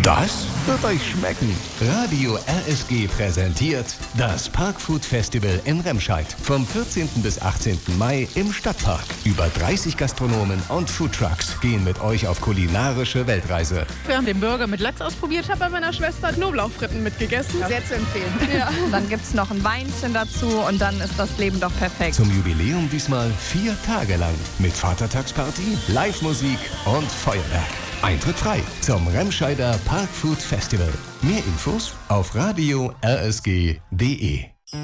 Das wird euch schmecken. Radio RSG präsentiert das Parkfood Festival in Remscheid. Vom 14. bis 18. Mai im Stadtpark. Über 30 Gastronomen und Foodtrucks gehen mit euch auf kulinarische Weltreise. Wir haben den Burger mit Lachs ausprobiert, habe bei meiner Schwester Knoblauchfritten mitgegessen. Sehr zu empfehlen. Ja. Dann gibt es noch ein Weinchen dazu und dann ist das Leben doch perfekt. Zum Jubiläum diesmal 4 Tage lang. Mit Vatertagsparty, Live-Musik und Feuerwerk. Eintritt frei zum Remscheider Parkfood Festival. Mehr Infos auf radio rsg.de.